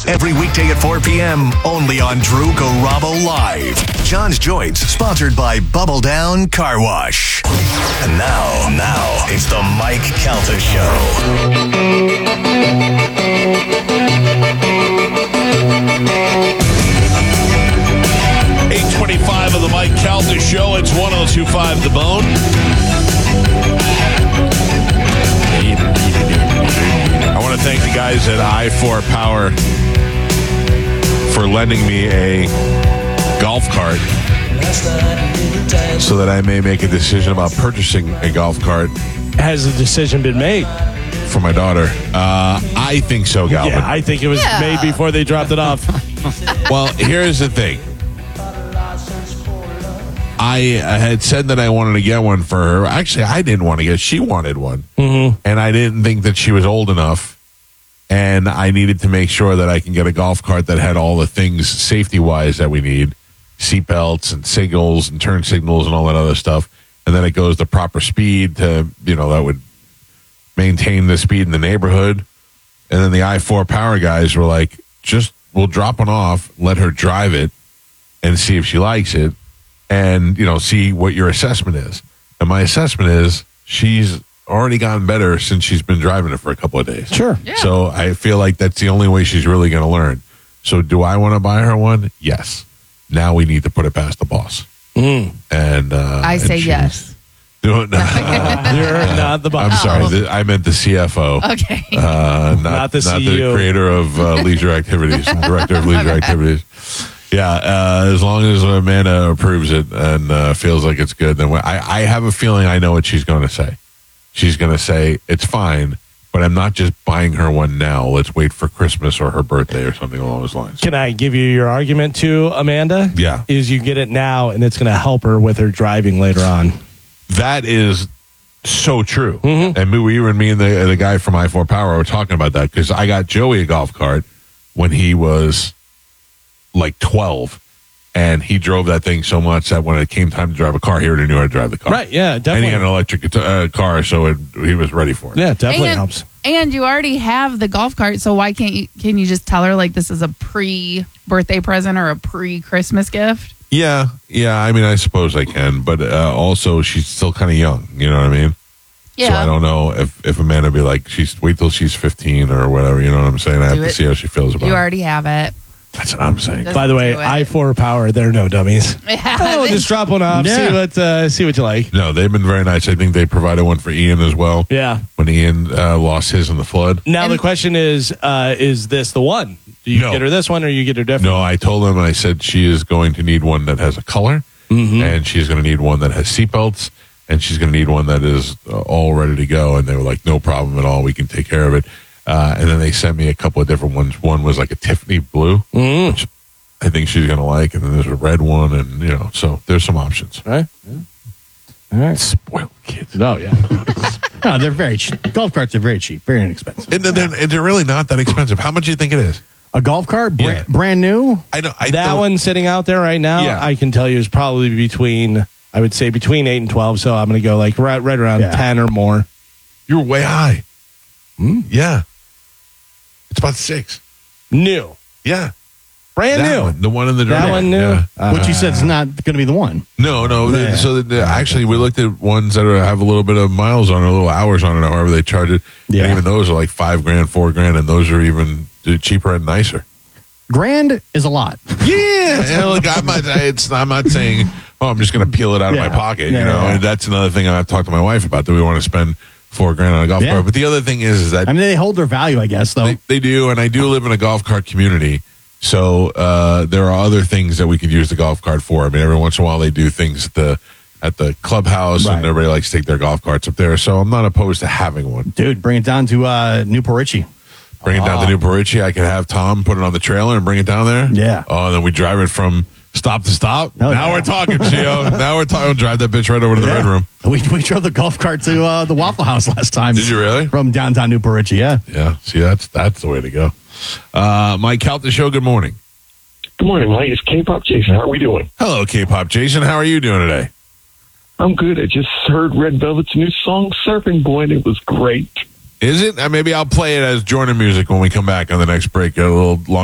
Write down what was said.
Every weekday at 4 p.m. only on Drew Garabo Live. John's Joints, sponsored by Bubble Down Car Wash. And now, it's the Mike Calta Show. 8:25 of the Mike Calta Show. It's 1025 The Bone. I want to thank the guys at I4 Power for lending me a golf cart so that I may make a decision about purchasing a golf cart. Has the decision been made? For my daughter. I think so, Galvin. Yeah, I think it was made before they dropped it off. Well, here's the thing. I had said that I wanted to get one for her. Actually, I didn't want to get it. She wanted one. Mm-hmm. And I didn't think that she was old enough. And I needed to make sure that I can get a golf cart that had all the things safety-wise that we need. Seatbelts and signals and turn signals and all that other stuff. And then it goes the proper speed to, that would maintain the speed in the neighborhood. And then the I4 Power guys were like, we'll drop one off, let her drive it, and see if she likes it. And, see what your assessment is. And my assessment is she's already gotten better since she's been driving it for a couple of days. Sure. Yeah. So I feel like that's the only way she's really going to learn. So do I want to buy her one? Yes. Now we need to put it past the boss. And I say yes. No, You're not the boss. I'm sorry. I meant the CFO. Okay. Not the CEO. The creator of leisure activities, director of leisure activities. Yeah, as long as Amanda approves it and feels like it's good, then I have a feeling I know what she's going to say. She's going to say, it's fine, but I'm not just buying her one now. Let's wait for Christmas or her birthday or something along those lines. Can I give you your argument too, Amanda? Yeah. Is you get it now and it's going to help her with her driving later on. That is so true. Mm-hmm. And me and the guy from I4 Power were talking about that because I got Joey a golf cart when he was like 12, and he drove that thing so much that when it came time to drive a car, he already knew how to drive the car. Right, yeah, definitely. And he had an electric car, so he was ready for it. Yeah, it definitely helps. And you already have the golf cart, so why can you just tell her, like, this is a pre-birthday present or a pre-Christmas gift? Yeah, I mean, I suppose I can, but also she's still kind of young, you know what I mean? Yeah. So I don't know if Amanda be like, wait till she's 15 or whatever, you know what I'm saying? I have to see how she feels about it. You already have it. That's what I'm saying. Just By the way, do it. I4 Power, they're no dummies. Yeah. Just drop one off, see what you like. No, they've been very nice. I think they provided one for Ian as well. Yeah. When Ian lost his in the flood. Now the question is this the one? Do you get her this one or you get her different? No, I told them, I said she is going to need one that has a color, and she's going to need one that has seatbelts, and she's going to need one that is all ready to go. And they were like, no problem at all. We can take care of it. And then they sent me a couple of different ones. One was like a Tiffany blue, which I think she's going to like. And then there's a red one. And, so there's some options. All right. Yeah. All right. Spoiled kids. Oh, yeah. No, they're very cheap. Golf carts are very cheap, very inexpensive. And they're really not that expensive. How much do you think it is? A golf cart, Yeah. brand new? That one sitting out there right now, Yeah. I can tell you is probably between 8 and 12. So I'm going to go like right around 10 or more. You're way high. Yeah. It's about 6. New. Yeah. Brand That new. one, the one in the That driveway. one new. Yeah. But you said it's not going to be the one. No. Yeah. So actually, we looked at ones that have a little bit of miles on it, a little hours on it, however they charge it. Yeah. And even those are like $5,000, $4,000, and those are even cheaper and nicer. Grand is a lot. Yeah. And look, I'm not saying, I'm just going to peel it out of my pocket. Yeah. And that's another thing I've talked to my wife about. Do we want to spend $4,000 on a golf cart? But the other thing is that I mean, they hold their value, I guess, though. They do, and I do live in a golf cart community. So there are other things that we could use the golf cart for. I mean, every once in a while they do things at the clubhouse, and everybody likes to take their golf carts up there. So I'm not opposed to having one. Dude, bring it down to Newport Richie. Bring it down to Newport Richie. I could have Tom put it on the trailer and bring it down there. Yeah. Oh, and then we drive it from stop to stop. Oh, now we're talking, Gio. Now we're talking. Drive that bitch right over to the Red Room. We drove the golf cart to the Waffle House last time. Did you really? From downtown Newport Richie, yeah. Yeah. See, that's the way to go. Mike Calta Show, good morning. Good morning, Mike. It's K-Pop Jason. How are we doing? Hello, K-Pop Jason. How are you doing today? I'm good. I just heard Red Velvet's new song, Surfing Boy, and it was great. Is it? Maybe I'll play it as joiner music when we come back on the next break. A little long.